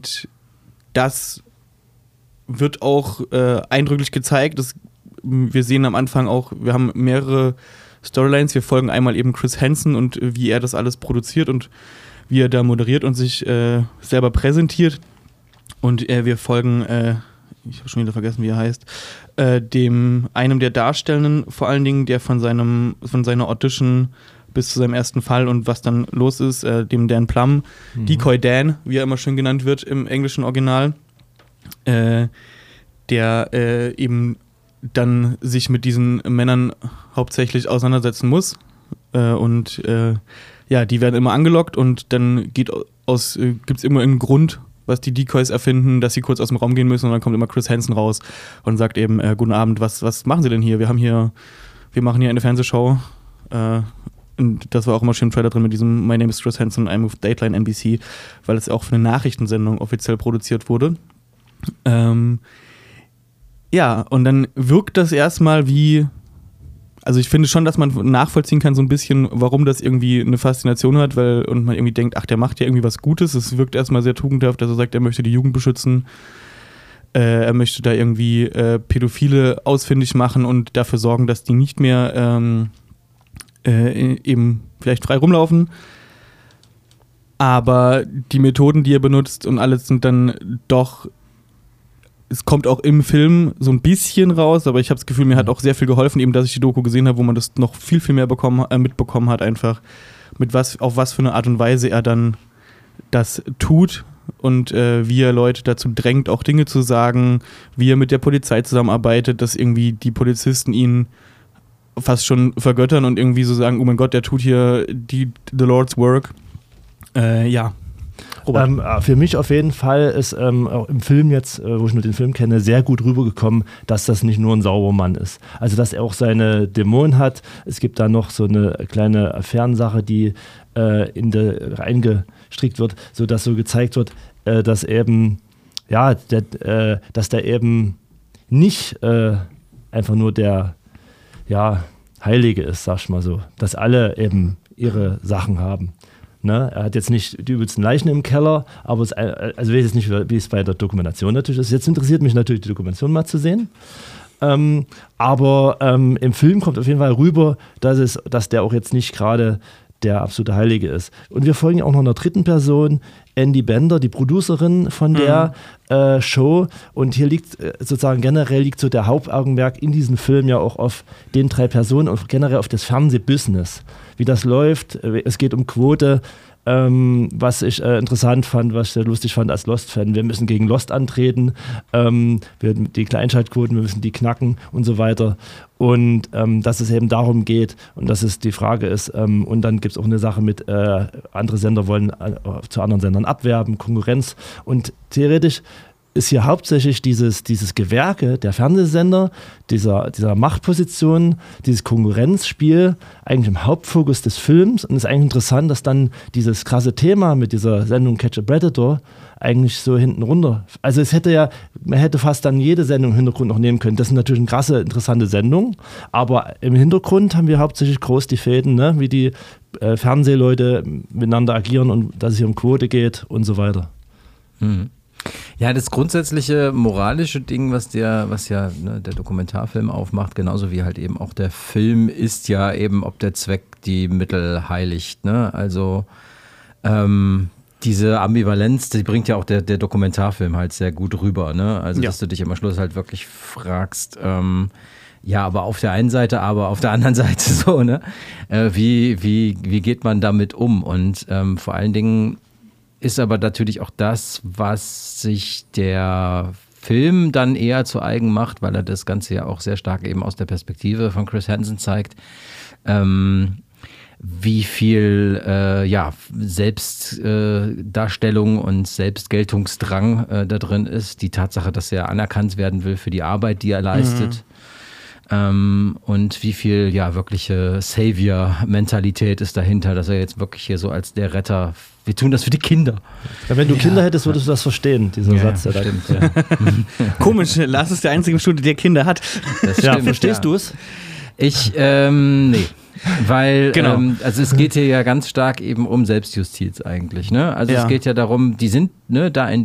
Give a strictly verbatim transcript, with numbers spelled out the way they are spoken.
und das wird auch äh, eindrücklich gezeigt. Das, wir sehen am Anfang auch, wir haben mehrere Storylines. Wir folgen einmal eben Chris Hansen und äh, wie er das alles produziert und wie er da moderiert und sich äh, selber präsentiert. Und äh, wir folgen, äh, ich habe schon wieder vergessen, wie er heißt, äh, dem einem der Darstellenden vor allen Dingen, der von seinem von seiner Audition bis zu seinem ersten Fall und was dann los ist, äh, dem Dan Plum, mhm. Decoy Dan, wie er immer schön genannt wird im englischen Original, äh, der äh, eben dann sich mit diesen Männern hauptsächlich auseinandersetzen muss. Äh, und äh, ja, die werden immer angelockt und dann geht aus, äh, gibt es immer einen Grund, was die Decoys erfinden, dass sie kurz aus dem Raum gehen müssen und dann kommt immer Chris Hansen raus und sagt eben, äh, guten Abend, was, was machen Sie denn hier? Wir haben hier, wir machen hier eine Fernsehshow. Äh, und das war auch immer schön im Trailer drin mit diesem My Name is Chris Hansen, I'm with Dateline N B C, weil es auch für eine Nachrichtensendung offiziell produziert wurde. Ähm, ja, und dann wirkt das erstmal wie, also ich finde schon, dass man nachvollziehen kann so ein bisschen, warum das irgendwie eine Faszination hat, weil und man irgendwie denkt, ach, der macht ja irgendwie was Gutes. Es wirkt erstmal sehr tugendhaft, dass er sagt, er möchte die Jugend beschützen, äh, er möchte da irgendwie äh, Pädophile ausfindig machen und dafür sorgen, dass die nicht mehr ähm, äh, eben vielleicht frei rumlaufen. Aber die Methoden, die er benutzt und alles sind dann doch, es kommt auch im Film so ein bisschen raus, aber ich habe das Gefühl, mir hat auch sehr viel geholfen, eben, dass ich die Doku gesehen habe, wo man das noch viel, viel mehr bekommen, äh, mitbekommen hat, einfach mit was, auf was für eine Art und Weise er dann das tut und äh, wie er Leute dazu drängt, auch Dinge zu sagen, wie er mit der Polizei zusammenarbeitet, dass irgendwie die Polizisten ihn fast schon vergöttern und irgendwie so sagen, oh mein Gott, der tut hier die, the Lord's Work. Äh, ja. Ähm, für mich auf jeden Fall ist ähm, auch im Film jetzt, äh, wo ich nur den Film kenne, sehr gut rübergekommen, dass das nicht nur ein sauberer Mann ist. Also, dass er auch seine Dämonen hat. Es gibt da noch so eine kleine Affärensache, die äh, in der reingestrickt wird, sodass so gezeigt wird, äh, dass eben, ja, der, äh, dass der eben nicht äh, einfach nur der, ja, Heilige ist, sag ich mal so. Dass alle eben ihre Sachen haben. Ne? Er hat jetzt nicht die übelsten Leichen im Keller, aber es, also weiß jetzt nicht, wie es bei der Dokumentation natürlich ist. Jetzt interessiert mich natürlich, die Dokumentation mal zu sehen. Ähm, aber ähm, im Film kommt auf jeden Fall rüber, dass, es, dass der auch jetzt nicht gerade der absolute Heilige ist. Und wir folgen auch noch einer dritten Person, Andy Bender, die Producerin von der mhm. äh, Show. Und hier liegt äh, sozusagen generell liegt so der Hauptaugenmerk in diesem Film ja auch auf den drei Personen und generell auf das Fernsehbusiness. Wie das läuft, es geht um Quote, ähm, was ich äh, interessant fand, was ich sehr lustig fand als Lost-Fan. Wir müssen gegen Lost antreten, ähm, wir, die Kleinschaltquoten, wir müssen die knacken und so weiter. Und ähm, dass es eben darum geht und dass es die Frage ist, ähm, und dann gibt es auch eine Sache mit, äh, andere Sender wollen äh, zu anderen Sendern abwerben, Konkurrenz. Und theoretisch ist hier hauptsächlich dieses, dieses Gewerke der Fernsehsender, dieser, dieser Machtposition, dieses Konkurrenzspiel eigentlich im Hauptfokus des Films. Und es ist eigentlich interessant, dass dann dieses krasse Thema mit dieser Sendung Catch a Predator eigentlich so hinten runter. Also es hätte ja, man hätte fast dann jede Sendung im Hintergrund noch nehmen können. Das sind natürlich eine krasse, interessante Sendung, aber im Hintergrund haben wir hauptsächlich groß die Fäden, ne? Wie die äh, Fernsehleute miteinander agieren und dass es hier um Quote geht und so weiter. Mhm. Ja, das grundsätzliche moralische Ding, was der, was ja ne, der Dokumentarfilm aufmacht, genauso wie halt eben auch der Film, ist ja eben, ob der Zweck die Mittel heiligt. Ne? Also ähm, diese Ambivalenz, die bringt ja auch der, der Dokumentarfilm halt sehr gut rüber. Ne? Also ja. Dass du dich am Schluss halt wirklich fragst, ähm, ja, aber auf der einen Seite, aber auf der anderen Seite so, ne? Äh, wie, wie, wie geht man damit um? Und ähm, vor allen Dingen ist aber natürlich auch das, was sich der Film dann eher zu eigen macht, weil er das Ganze ja auch sehr stark eben aus der Perspektive von Chris Hansen zeigt, ähm, wie viel äh, ja, Selbstdarstellung äh, und Selbstgeltungsdrang äh, da drin ist. Die Tatsache, dass er anerkannt werden will für die Arbeit, die er leistet. Mhm. Ähm, und wie viel ja wirkliche Savior-Mentalität ist dahinter, dass er jetzt wirklich hier so als der Retter, wir tun das für die Kinder. Ja, wenn du ja. Kinder hättest, würdest du das verstehen, dieser ja, Satz. Ja, stimmt, ja. Komisch, Lars ist der einzige im Studio, der Kinder hat. Das ja, stimmt, verstehst ja. du es? Ich, ähm, nee. Weil, genau. ähm, also es geht hier ja ganz stark eben um Selbstjustiz eigentlich, ne? Also ja. es geht ja darum, die sind, ne, da in